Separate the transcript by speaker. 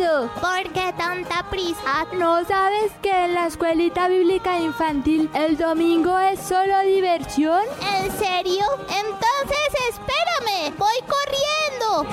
Speaker 1: rápido.
Speaker 2: ¿Por qué tanta prisa?
Speaker 1: ¿No sabes que en la escuelita bíblica infantil el domingo es solo diversión?
Speaker 2: ¿En serio? Entonces